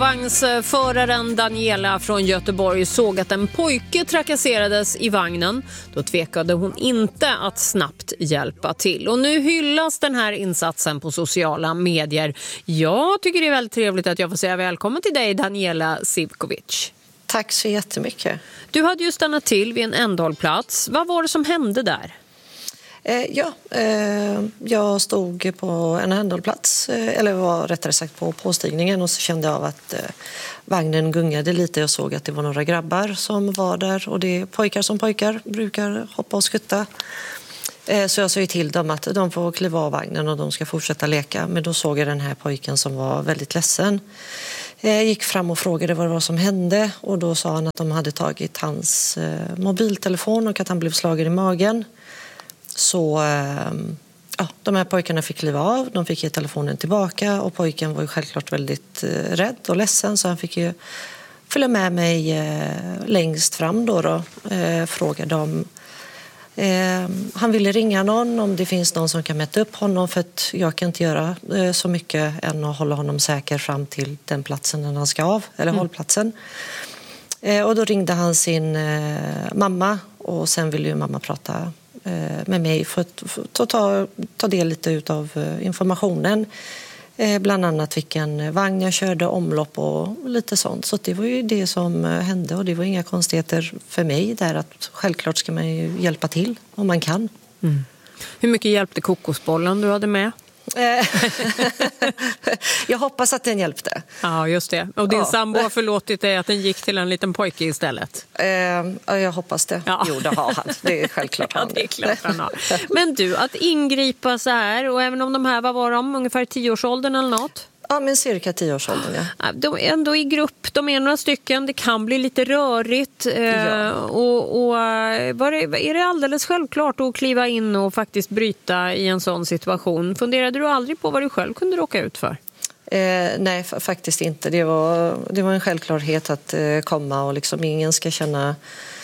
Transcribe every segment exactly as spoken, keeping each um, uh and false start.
Vagnsföraren Daniela från Göteborg såg att en pojke trakasserades i vagnen. Då tvekade hon inte att snabbt hjälpa till. Och nu hyllas den här insatsen på sociala medier. Jag tycker det är väldigt trevligt att jag får säga välkommen till dig, Daniela Sivkovic. Tack så jättemycket. Du hade ju stannat till vid en ändhållplats. Vad var det som hände där? Eh, ja, eh, jag stod på en ändhållplats, eh, eller var rättare sagt på påstigningen, och så kände jag av att eh, vagnen gungade lite. Jag såg att det var några grabbar som var där, och det är pojkar som pojkar brukar hoppa och skutta. Eh, så jag sa ju till dem att de får kliva av vagnen och de ska fortsätta leka. Men då såg jag den här pojken som var väldigt ledsen. Jag gick fram och frågade vad det var som hände, och då sa han att de hade tagit hans eh, mobiltelefon och att han blev slagen i magen. Så ja, de här pojkarna fick kliva av, de fick ge telefonen tillbaka, och pojken var ju självklart väldigt eh, rädd och ledsen, så han fick ju följa med mig eh, längst fram då, då eh, frågade om eh, han ville ringa någon, om det finns någon som kan mäta upp honom, för att jag kan inte göra eh, så mycket än att hålla honom säker fram till den platsen där han ska av, eller mm. hållplatsen. Eh, och då ringde han sin eh, mamma, och sen ville ju mamma prata med mig för att ta, ta, ta del lite av informationen. Bland annat vilken vagn jag körde, omlopp och lite sånt. Så det var ju det som hände, och det var inga konstigheter för mig där, att självklart ska man ju hjälpa till om man kan. Mm. Hur mycket hjälpte kokosbollen du hade med? Jag hoppas att den hjälpte. Ja, just det. Och din ja. sambo har förlåtit dig att den gick till en liten pojke istället? Eh, jag hoppas det. Ja. Jo, det har han. Det är självklart han. Ja, det är klart han har. Men du, att ingripa så här, och även om de här, vad var de, ungefär tioårsåldern eller något? Ja, men cirka tioårsåldern, ja. De är ändå i grupp, de är några stycken, det kan bli lite rörigt. Ja. Och, och var det, är det alldeles självklart att kliva in och faktiskt bryta i en sån situation? Funderade du aldrig på vad du själv kunde råka ut för? Eh, nej, faktiskt inte. Det var, det var en självklarhet att eh, komma, och liksom ingen ska känna...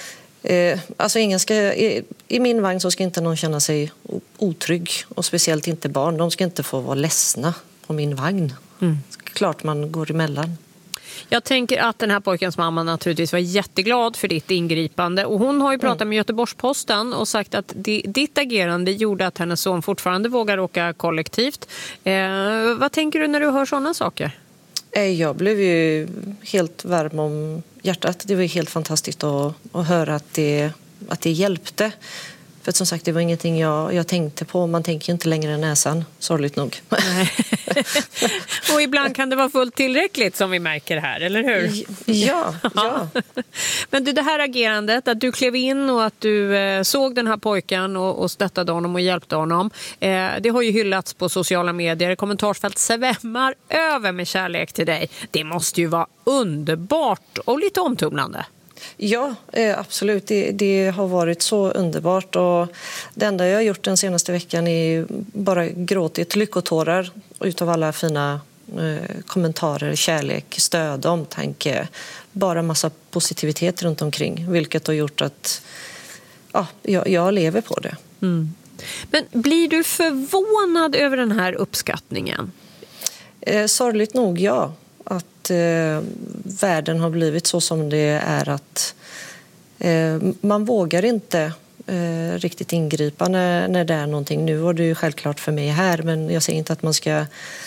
Eh, alltså ingen ska, i, I min vagn så ska inte någon känna sig otrygg, och speciellt inte barn. De ska inte få vara ledsna på min vagn. Mm. Klart man går emellan. Jag tänker att den här pojkens mamma naturligtvis var jätteglad för ditt ingripande, och hon har ju pratat mm. med Göteborgs-Posten och sagt att ditt agerande gjorde att hennes son fortfarande vågar åka kollektivt. Eh, vad tänker du när du hör sådana saker? Jag blev ju helt varm om hjärtat. Det var helt fantastiskt att, att höra att det, att det hjälpte. För som sagt, det var ingenting jag, jag tänkte på. Man tänker inte längre än näsan, sorgligt nog. Nej. Och ibland kan det vara fullt tillräckligt, som vi märker här, eller hur? Ja, ja. Men du, det här agerandet, att du klev in och att du eh, såg den här pojken och, och stöttade honom och hjälpte honom, eh, det har ju hyllats på sociala medier. Kommentarsfält svämmar över med kärlek till dig. Det måste ju vara underbart och lite omtumlande. Ja, absolut. Det, det har varit så underbart, och det enda jag har gjort den senaste veckan är bara gråtit lyckotårar utav alla fina eh, kommentarer, kärlek, stöd, omtanke. Bara massa positivitet runt omkring, vilket har gjort att ja, jag, jag lever på det. Mm. Men blir du förvånad över den här uppskattningen? Eh, sorgligt nog, ja. Att eh, världen har blivit så som det är, att eh, man vågar inte eh, riktigt ingripa när, när det är någonting. Nu var det ju självklart för mig här, men jag säger inte att man ska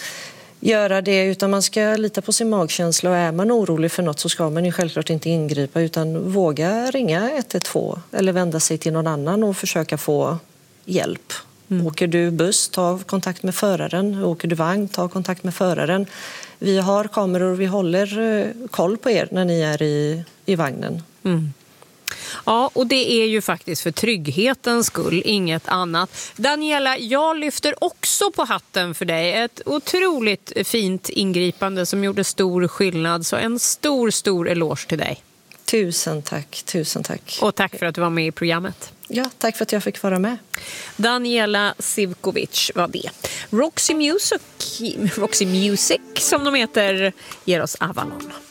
göra det, utan man ska lita på sin magkänsla, och är man orolig för något så ska man ju självklart inte ingripa, utan våga ringa ett ett två eller vända sig till någon annan och försöka få hjälp. Mm. Åker du buss, ta kontakt med föraren. Åker du vagn, ta kontakt med föraren. Vi har kameror, vi håller koll på er när ni är i, i vagnen. Mm. Ja, och det är ju faktiskt för trygghetens skull, inget annat. Daniela, jag lyfter också på hatten för dig. Ett otroligt fint ingripande som gjorde stor skillnad. Så en stor, stor eloge till dig. Tusen tack, tusen tack. Och tack för att du var med i programmet. Ja, tack för att jag fick vara med. Daniela Sivkovic var det. Roxy Music, Roxy Music som de heter, ger oss Avalon.